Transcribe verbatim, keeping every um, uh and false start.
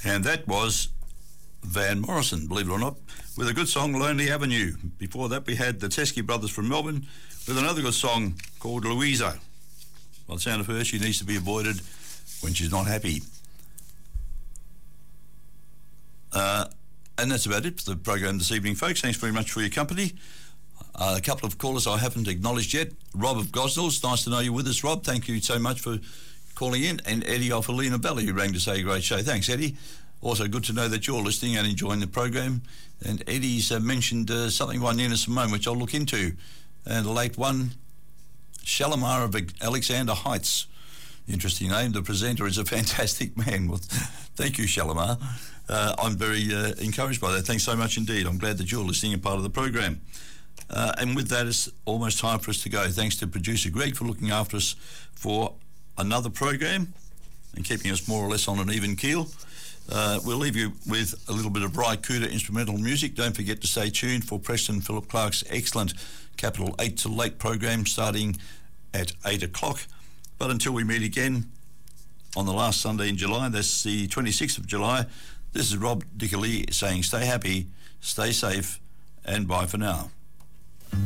And that was Van Morrison, believe it or not, with a good song, Lonely Avenue. Before that, we had the Teskey Brothers from Melbourne with another good song called Louisa. By the sound of her, she needs to be avoided when she's not happy. Uh, and that's about it for the program this evening, folks. Thanks very much for your company. Uh, a couple of callers I haven't acknowledged yet. Rob of Gosnells, nice to know you're with us, Rob. Thank you so much for calling in. And Eddie of Helena Valley, who rang to say great show. Thanks, Eddie. Also good to know that you're listening and enjoying the program. And Eddie's uh, mentioned uh, something by Nina Simone, which I'll look into. And the late one, Shalimar of Alexander Heights. Interesting name. The presenter is a fantastic man. Well, thank you, Shalimar. Uh, I'm very uh, encouraged by that. Thanks so much indeed. I'm glad that you're listening and part of the program. Uh, and with that, it's almost time for us to go. Thanks to producer Greg for looking after us for another program and keeping us more or less on an even keel. Uh, we'll leave you with a little bit of Ry Cooder instrumental music. Don't forget to stay tuned for Preston Philip Clark's excellent Capital eight to Late program starting at eight o'clock. But until we meet again on the last Sunday in July, that's the twenty-sixth of July, this is Rob Dickerley saying stay happy, stay safe, and bye for now.